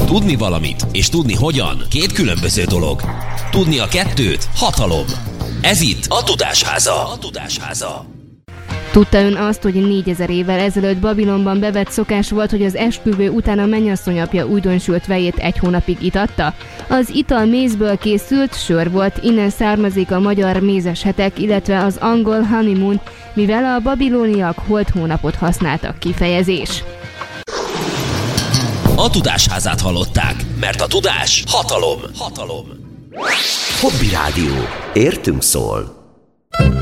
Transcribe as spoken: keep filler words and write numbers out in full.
Tudni valamit és tudni hogyan két különböző dolog. Tudni a kettőt hatalom. Ez itt a Tudásháza. A Tudásháza. Tudta ön azt, hogy négyezer évvel ezelőtt Babilonban bevett szokás volt, hogy az esküvő után a mennyasszony apja újdonsült vejét egy hónapig itatta? Az ital mézből készült, sör volt, innen származik a magyar mézes hetek, illetve az angol honeymoon, mivel a babilóniak holt hónapot használtak kifejezés. A Tudásházát hallották, mert a tudás hatalom. Hatalom. Hobby Rádió. Értünk szól.